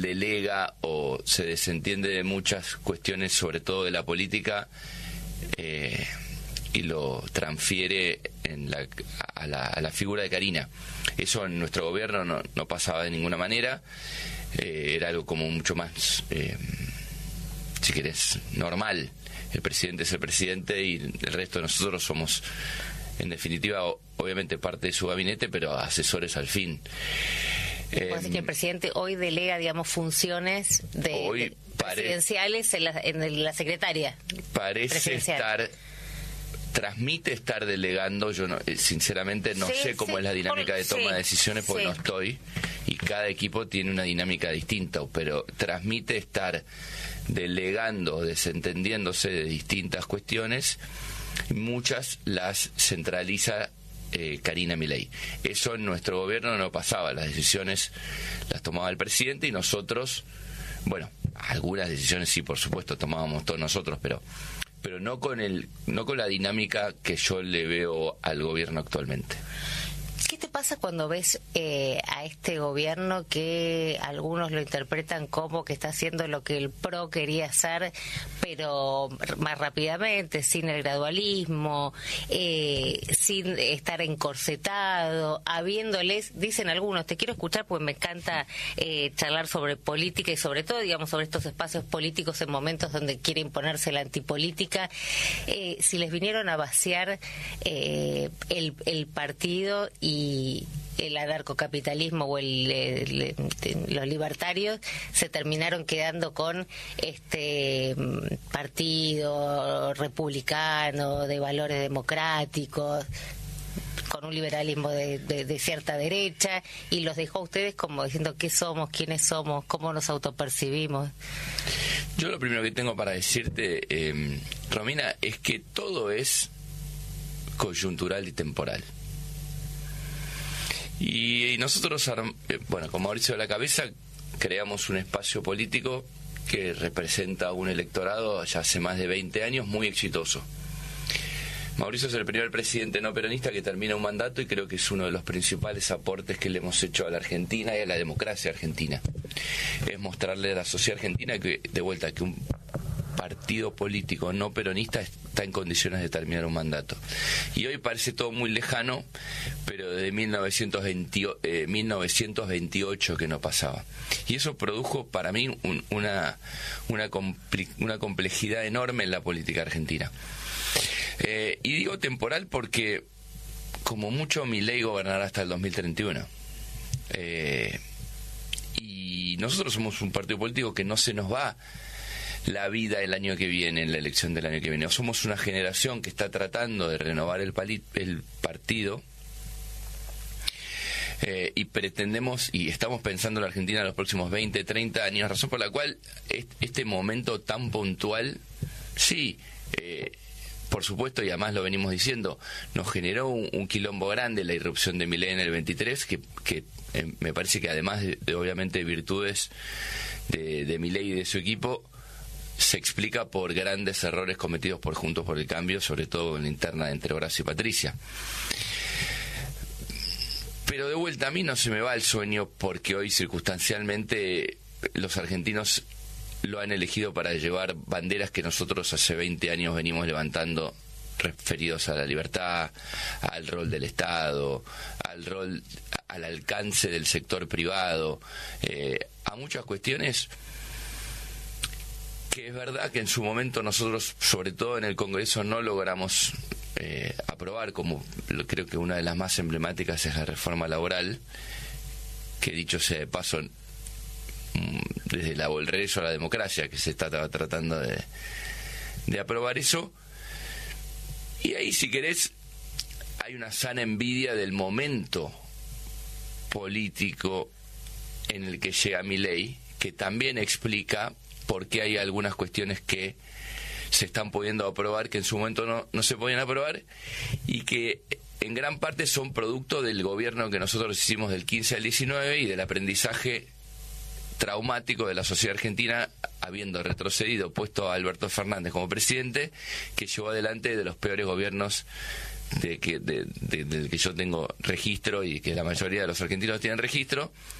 delega o se desentiende de muchas cuestiones, sobre todo de la política, y lo transfiere a la figura de Karina. Eso en nuestro gobierno no pasaba de ninguna manera. Era algo como mucho más, si querés, normal. El presidente es el presidente y el resto de nosotros somos, en definitiva, obviamente parte de su gabinete, pero asesores al fin. ¿Puede decir que el presidente hoy delega, digamos, funciones presidenciales en la secretaria? Parece transmite estar delegando. Yo sinceramente no sé cómo es la dinámica de toma de decisiones porque no estoy, y cada equipo tiene una dinámica distinta, pero transmite estar delegando, desentendiéndose de distintas cuestiones. Muchas las centraliza Karina Milei. Eso en nuestro gobierno no pasaba. Las decisiones las tomaba el presidente y nosotros, bueno, algunas decisiones sí, por supuesto, tomábamos todos nosotros, pero no con la dinámica que yo le veo al gobierno actualmente. ¿Qué te pasa cuando ves a este gobierno que algunos lo interpretan como que está haciendo lo que el PRO quería hacer, pero más rápidamente, sin el gradualismo, sin estar encorsetado, habiéndoles, dicen algunos, te quiero escuchar porque me encanta charlar sobre política y sobre todo, digamos, sobre estos espacios políticos en momentos donde quiere imponerse la antipolítica, si les vinieron a vaciar el partido y el anarcocapitalismo o los libertarios se terminaron quedando con este partido republicano de valores democráticos, con un liberalismo de cierta derecha, y los dejó a ustedes como diciendo qué somos, quiénes somos, cómo nos autopercibimos? Yo lo primero que tengo para decirte, Romina, es que todo es coyuntural y temporal. Y nosotros, con Mauricio a la cabeza, creamos un espacio político que representa un electorado ya hace más de 20 años muy exitoso. Mauricio es el primer presidente no peronista que termina un mandato y creo que es uno de los principales aportes que le hemos hecho a la Argentina y a la democracia argentina. Es mostrarle a la sociedad argentina que, de vuelta, que un partido político no peronista está en condiciones de terminar un mandato. Y hoy parece todo muy lejano, pero desde 1928 que no pasaba. Y eso produjo para mí una complejidad enorme en la política argentina. Y digo temporal porque como mucho Milei gobernará hasta el 2031. Y nosotros somos un partido político que no se nos va la vida el año que viene, en la elección del año que viene. Somos una generación que está tratando de renovar el partido, y pretendemos y estamos pensando en la Argentina en los próximos 20, 30 años, razón por la cual este momento tan puntual, por supuesto, y además lo venimos diciendo, nos generó un quilombo grande la irrupción de Milei en el 23, que me parece que además de obviamente virtudes de Milei y de su equipo, se explica por grandes errores cometidos por Juntos por el Cambio, sobre todo en la interna entre Horacio y Patricia. Pero de vuelta, a mí no se me va el sueño porque hoy circunstancialmente los argentinos lo han elegido para llevar banderas que nosotros hace 20 años venimos levantando, referidos a la libertad, al rol del Estado, al alcance del sector privado, a muchas cuestiones que es verdad que en su momento nosotros, sobre todo en el Congreso, no logramos aprobar, como creo que una de las más emblemáticas es la reforma laboral, que dicho sea de paso, desde el regreso a la democracia que se está tratando de aprobar eso. Y ahí, si querés, hay una sana envidia del momento político en el que llega Milei, que también explica por qué hay algunas cuestiones que se están pudiendo aprobar que en su momento no se podían aprobar, y que en gran parte son producto del gobierno que nosotros hicimos del 15 al 19 y del aprendizaje traumático de la sociedad argentina, habiendo retrocedido, puesto a Alberto Fernández como presidente, que llevó adelante de los peores gobiernos del que yo tengo registro y que la mayoría de los argentinos tienen registro,